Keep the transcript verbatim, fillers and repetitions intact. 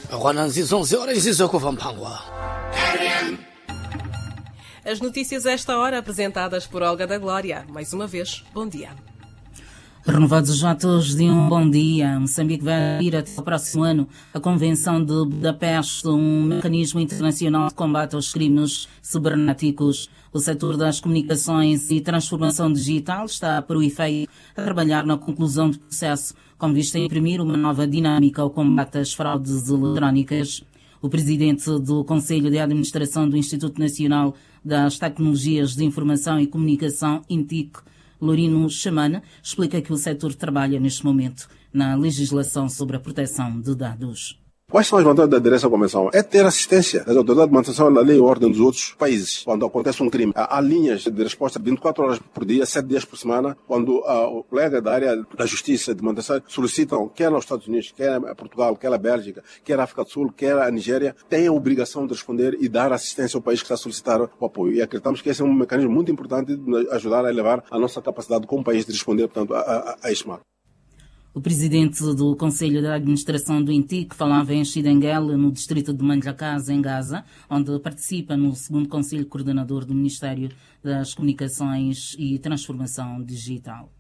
华南是onze horas e sou com Pampangua. As notícias a esta hora apresentadas por Olga da Glória. Mais uma vez, bom dia. Renovados os votos de um bom dia. Moçambique vai ir até o próximo ano a Convenção de Budapeste, um mecanismo internacional de combate aos crimes cibernéticos. O setor das comunicações e transformação digital está, por efeito, a trabalhar na conclusão do processo, com vista a imprimir uma nova dinâmica ao combate às fraudes eletrónicas. O presidente do Conselho de Administração do Instituto Nacional das Tecnologias de Informação e Comunicação, INTIC, Lorino Chamana, explica que o setor trabalha neste momento na legislação sobre a proteção de dados. Quais são as vantagens da aderência à Convenção? É ter assistência das autoridades de manutenção da lei e ordem dos outros países. Quando acontece um crime, há linhas de resposta vinte e quatro horas por dia, sete dias por semana. Quando uh, o colega da área da justiça de manutenção solicitam, quer aos Estados Unidos, quer a Portugal, quer a Bélgica, quer a África do Sul, quer a Nigéria, têm a obrigação de responder e dar assistência ao país que está a solicitar o apoio. E acreditamos que esse é um mecanismo muito importante de ajudar a elevar a nossa capacidade como país de responder, portanto, a, a, a este mal. O presidente do Conselho de Administração do INTIC falava em Xidenguel, no distrito de Manjacás, em Gaza, onde participa no segundo Conselho Coordenador do Ministério das Comunicações e Transformação Digital.